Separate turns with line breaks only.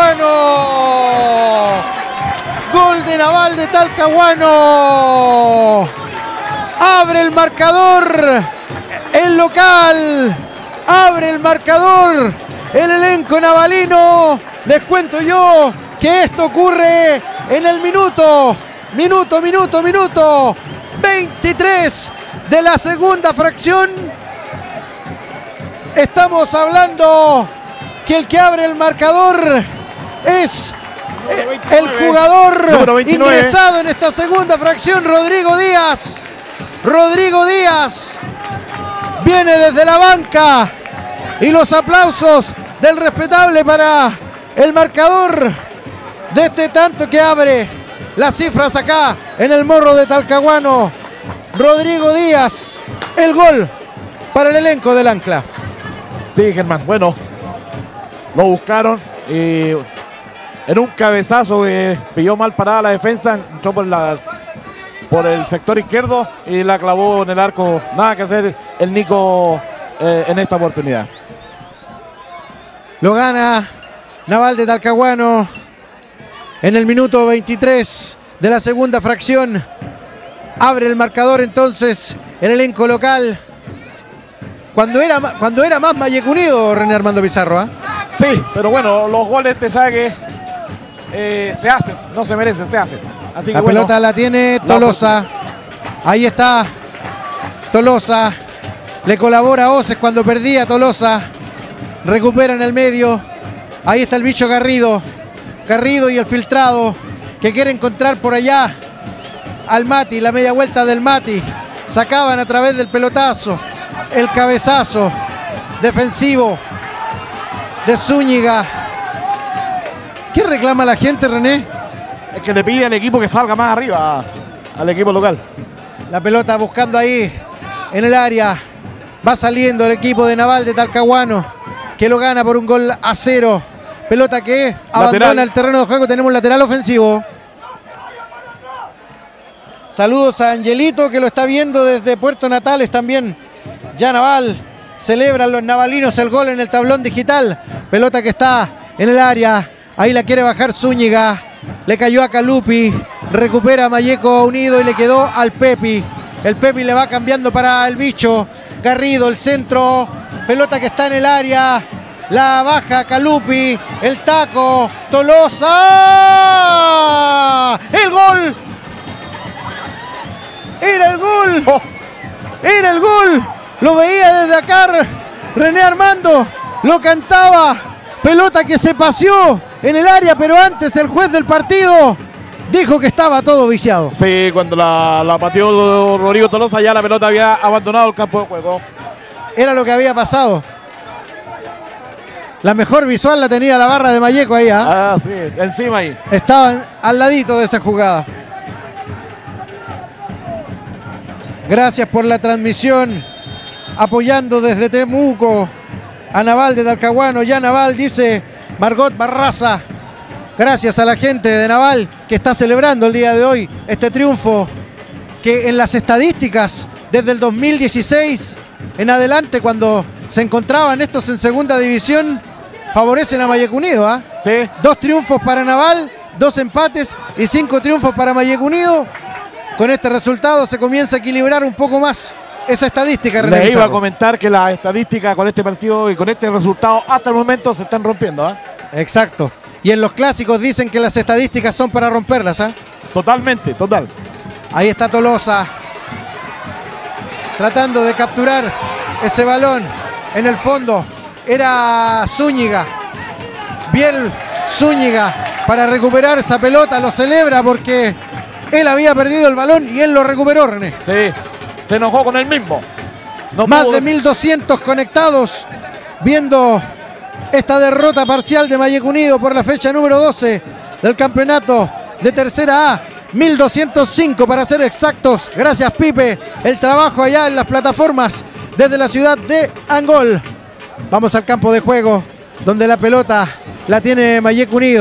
Talcahuano. Gol de Naval de Talcahuano. Abre el marcador el local. Abre el marcador el elenco navalino. Les cuento yo que esto ocurre en el minuto 23 de la segunda fracción. Estamos hablando que el que abre el marcador es el jugador ingresado en esta segunda fracción, Rodrigo Díaz. Rodrigo Díaz viene desde la banca y los aplausos del respetable para el marcador de este tanto que abre las cifras acá en el Morro de Talcahuano. Rodrigo Díaz, el gol para el elenco del Ancla.
Sí, Germán, bueno, lo buscaron y en un cabezazo que pilló mal parada la defensa, entró por el sector izquierdo y la clavó en el arco. Nada que hacer el Nico en esta oportunidad.
Lo gana Naval de Talcahuano en el minuto 23 de la segunda fracción. Abre el marcador entonces el elenco local. Cuando era más Malleco Unido, René Armando Pizarro, ¿eh?
Sí, pero bueno, los goles te sabe que se hacen, no se merecen, se hacen. Así
la
que
pelota bueno, la tiene Tolosa. Ahí está Tolosa. Le colabora a Oces cuando perdía Tolosa. Recupera en el medio. Ahí está el bicho Garrido. Garrido y el filtrado que quiere encontrar por allá al Mati. La media vuelta del Mati. Sacaban a través del pelotazo. El cabezazo defensivo de Zúñiga. ¿Qué reclama la gente, René?
Es que le pide al equipo que salga más arriba, al equipo local.
La pelota buscando ahí en el área. Va saliendo el equipo de Naval de Talcahuano, que lo gana por 1-0. Pelota que abandona el terreno de juego. Tenemos lateral ofensivo. Saludos a Angelito, que lo está viendo desde Puerto Natales también. Ya Naval, celebran los navalinos el gol en el tablón digital. Pelota que está en el área. Ahí la quiere bajar Zúñiga. Le cayó a Calupi. Recupera a Malleco Unido y le quedó al Pepi. El Pepi le va cambiando para el bicho. Garrido, el centro. Pelota que está en el área. La baja Calupi. El taco. Tolosa. ¡El gol! ¡Era el gol!
¡Oh!
¡Era el gol! Lo veía desde acá René Armando. Lo cantaba. Pelota que se paseó en el área, pero antes el juez del partido dijo que estaba todo viciado.
Sí, cuando la pateó Rodrigo Tolosa, ya la pelota había abandonado el campo de juego.
Era lo que había pasado. La mejor visual la tenía la barra de Malleco ahí.
Sí, encima ahí.
Estaban al ladito de esa jugada. Gracias por la transmisión. Apoyando desde Temuco a Naval de Talcahuano. Ya Naval, dice Margot Barraza. Gracias a la gente de Naval que está celebrando el día de hoy este triunfo que en las estadísticas desde el 2016 en adelante, cuando se encontraban estos en segunda división, favorecen a Malleco Unido.
Sí.
2 triunfos para Naval, 2 empates y 5 triunfos para Malleco Unido. Con este resultado se comienza a equilibrar un poco más esa estadística. René
Le iba
Pizarro
a comentar que las estadísticas con este partido y con este resultado hasta el momento se están rompiendo.
Exacto. Y en los clásicos dicen que las estadísticas son para romperlas.
Totalmente, total.
Ahí está Tolosa tratando de capturar ese balón. En el fondo era Zúñiga. Bien Zúñiga para recuperar esa pelota. Lo celebra porque él había perdido el balón y él lo recuperó, René.
Sí, se enojó con él mismo.
Más de 1.200 conectados viendo esta derrota parcial de Malleco Unido por la fecha número 12 del campeonato de Tercera A. 1.205 para ser exactos. Gracias, Pipe. El trabajo allá en las plataformas desde la ciudad de Angol. Vamos al campo de juego donde la pelota la tiene Malleco Unido.